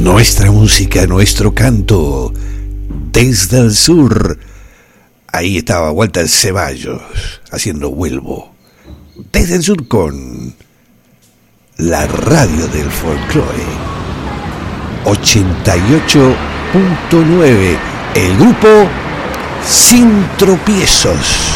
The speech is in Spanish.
nuestra música, nuestro canto, desde el sur. Ahí estaba Walter Ceballos haciendo Vuelvo. Desde el sur con la radio del folclore. 88.9, el grupo Sin Tropiezos.